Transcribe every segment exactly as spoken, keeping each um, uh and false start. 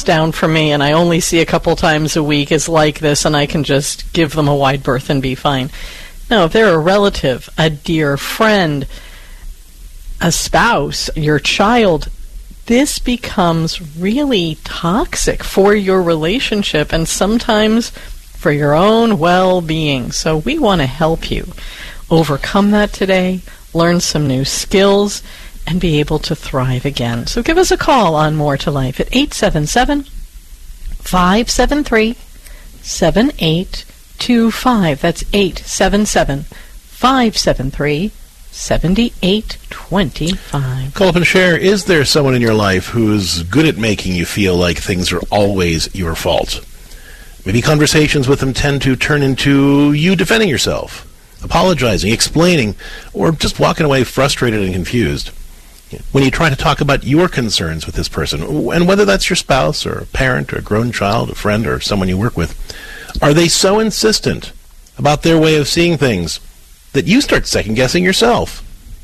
down for me and I only see a couple times a week is like this and I can just give them a wide berth and be fine. No, if they're a relative, a dear friend, a spouse, your child, this becomes really toxic for your relationship and sometimes for your own well-being. So we want to help you overcome that today, learn some new skills, and be able to thrive again. So give us a call on More to Life at eight seven seven, five seven three, seven eight two five. That's eight seven seven, five seven three, seven eight two five. Call up and share, is there someone in your life who's good at making you feel like things are always your fault? Maybe conversations with them tend to turn into you defending yourself, apologizing, explaining, or just walking away frustrated and confused. When you try to talk about your concerns with this person, and whether that's your spouse or a parent or a grown child, a friend or someone you work with, are they so insistent about their way of seeing things that you start second-guessing yourself?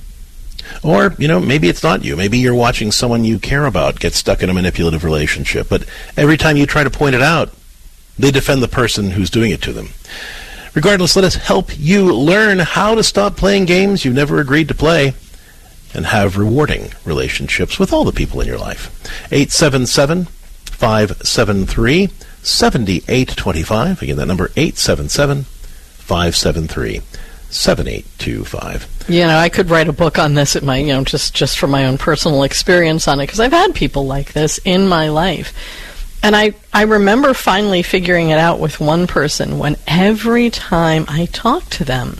Or, you know, maybe it's not you. Maybe you're watching someone you care about get stuck in a manipulative relationship, but every time you try to point it out, they defend the person who's doing it to them. Regardless, let us help you learn how to stop playing games you've never agreed to play and have rewarding relationships with all the people in your life. eight seven seven, five seven three, seven eight two five. Again, that number, eight seven seven, five seven three, seven eight two five. You know, I could write a book on this at my, you know, just, just from my own personal experience on it, because I've had people like this in my life. And I, I remember finally figuring it out with one person when every time I talked to them,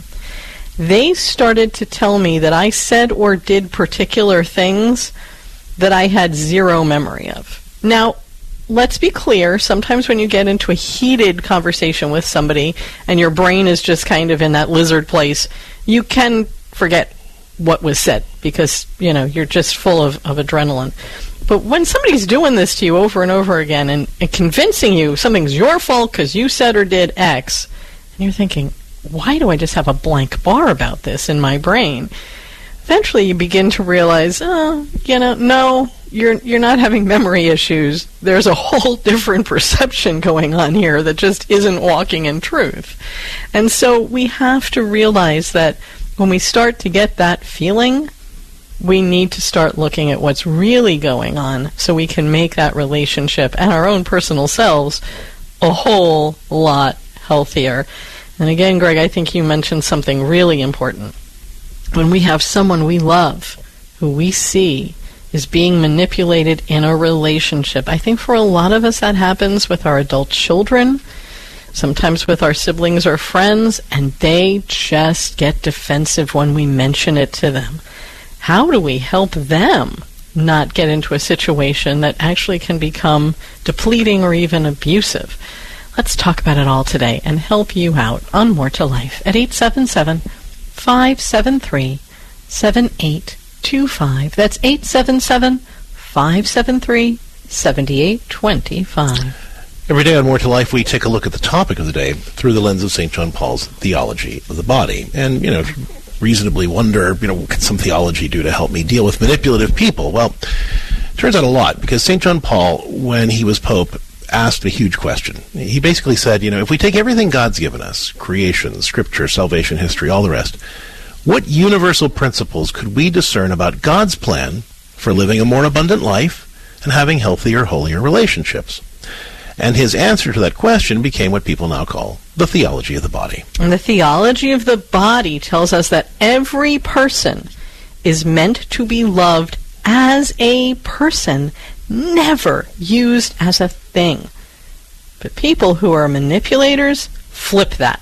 they started to tell me that I said or did particular things that I had zero memory of. Now, let's be clear, sometimes when you get into a heated conversation with somebody and your brain is just kind of in that lizard place, you can forget what was said because, you know, you're just full of, of adrenaline. But when somebody's doing this to you over and over again and, and convincing you something's your fault because you said or did X, and you're thinking, why do I just have a blank bar about this in my brain? Eventually you begin to realize, oh, you know, no, you're you're not having memory issues. There's a whole different perception going on here that just isn't walking in truth. And so we have to realize that when we start to get that feeling, we need to start looking at what's really going on so we can make that relationship and our own personal selves a whole lot healthier. And again, Greg, I think you mentioned something really important. When we have someone we love, who we see is being manipulated in a relationship, I think for a lot of us that happens with our adult children, sometimes with our siblings or friends, and they just get defensive when we mention it to them. How do we help them not get into a situation that actually can become depleting or even abusive? Let's talk about it all today and help you out on More to Life at eight seven seven, five seven three, seven eight two five. That's eight seven seven, five seven three, seven eight two five. Every day on More to Life, we take a look at the topic of the day through the lens of Saint John Paul's theology of the body. And, you know, reasonably wonder, you know, what can some theology do to help me deal with manipulative people? Well, it turns out a lot, because Saint John Paul, when he was Pope, asked a huge question. He basically said, you know, if we take everything God's given us, creation, scripture, salvation, history, all the rest, what universal principles could we discern about God's plan for living a more abundant life and having healthier, holier relationships? And his answer to that question became what people now call the theology of the body. And the theology of the body tells us that every person is meant to be loved as a person, never used as a thing. But people who are manipulators flip that.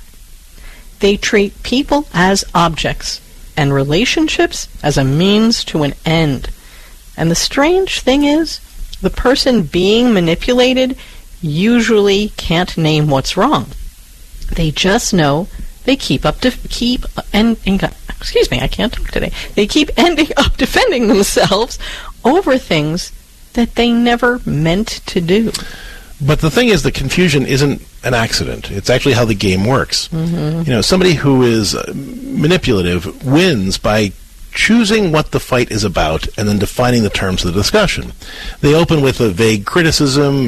They treat people as objects and relationships as a means to an end. And the strange thing is, the person being manipulated usually can't name what's wrong. They just know they keep up to keep and, and excuse me, I can't talk today. They keep ending up defending themselves over things that they never meant to do. But the thing is, the confusion isn't an accident. It's actually how the game works. Mm-hmm. You know, somebody who is manipulative wins by choosing what the fight is about and then defining the terms of the discussion. They open with a vague criticism,